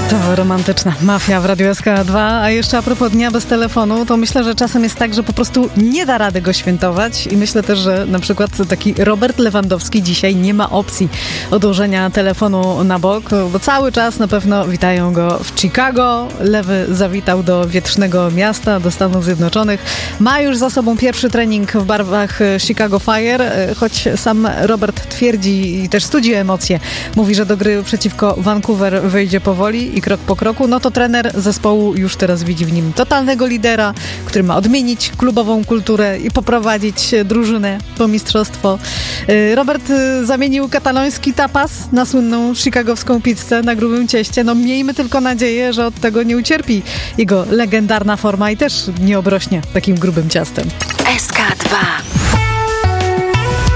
To romantyczna mafia w Radiu SK2, a jeszcze a propos dnia bez telefonu, to myślę, że czasem jest tak, że po prostu nie da rady go świętować i myślę też, że na przykład taki Robert Lewandowski dzisiaj nie ma opcji odłożenia telefonu na bok, bo cały czas na pewno witają go w Chicago. Lewy zawitał do wietrznego miasta, do Stanów Zjednoczonych. Ma już za sobą pierwszy trening w barwach Chicago Fire, choć sam Robert twierdzi i też studzi emocje. Mówi, że do gry przeciwko Vancouver wyjdzie powoli i krok po kroku, no to trener zespołu już teraz widzi w nim totalnego lidera, który ma odmienić klubową kulturę i poprowadzić drużynę po mistrzostwo. Robert zamienił kataloński tapas na słynną chicagowską pizzę na grubym cieście. No miejmy tylko nadzieję, że od tego nie ucierpi jego legendarna forma i też nie obrośnie takim grubym ciastem. SK2